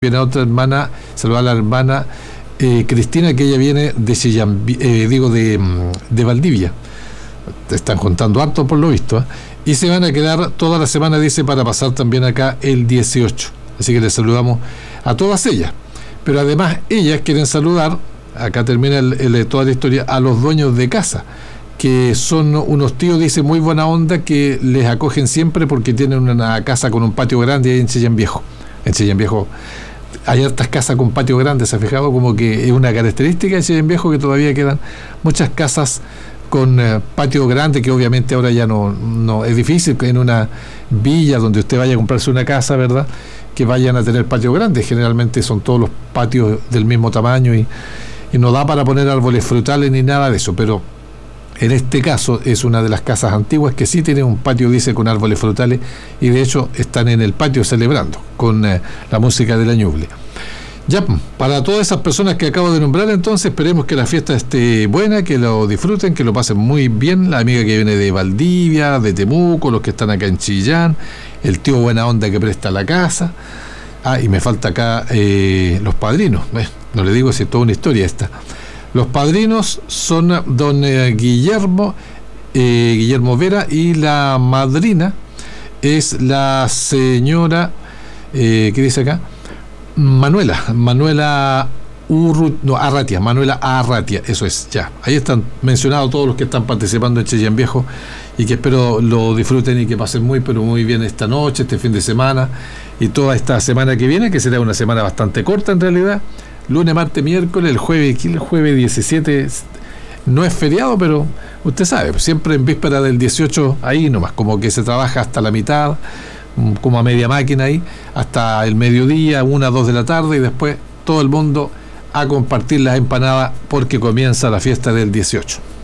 viene otra hermana, saludar a la hermana Cristina, que ella viene de Valdivia. Te están contando harto por lo visto, ¿eh? Y se van a quedar toda la semana, dice, para pasar también acá el 18. Así que les saludamos a todas ellas. Pero además ellas quieren saludar, acá termina toda la historia, a los dueños de casa, que son unos tíos, dice, muy buena onda, que les acogen siempre porque tienen una casa con un patio grande ahí en Chillán Viejo. En Chillán Viejo hay hartas casas con patio grande, ¿se ha fijado? Como que es una característica de Chillán Viejo, que todavía quedan muchas casas con patio grande, que obviamente ahora ya no es difícil en una villa donde usted vaya a comprarse una casa, ¿verdad?, que vayan a tener patio grande. Generalmente son todos los patios del mismo tamaño y no da para poner árboles frutales ni nada de eso, pero en este caso es una de las casas antiguas que sí tiene un patio, dice, con árboles frutales, y de hecho están en el patio celebrando con la música de la Ñuble. Ya, para todas esas personas que acabo de nombrar, entonces esperemos que la fiesta esté buena, que lo disfruten, que lo pasen muy bien. La amiga que viene de Valdivia, de Temuco, los que están acá en Chillán, el tío buena onda que presta la casa. Y me falta acá los padrinos. No le digo si es toda una historia esta. Los padrinos son don Guillermo Vera, y la madrina es la señora, ¿qué dice acá? Manuela Arratia, eso es, ya. Ahí están mencionados todos los que están participando en Chillán Viejo, y que espero lo disfruten y que pasen pero muy bien esta noche, este fin de semana y toda esta semana que viene, que será una semana bastante corta en realidad. Lunes, martes, miércoles, el jueves 17 no es feriado, pero usted sabe, siempre en víspera del 18 ahí nomás, como que se trabaja hasta la mitad, como a media máquina ahí, hasta el mediodía, 1 2 de la tarde, y después todo el mundo a compartir las empanadas porque comienza la fiesta del 18.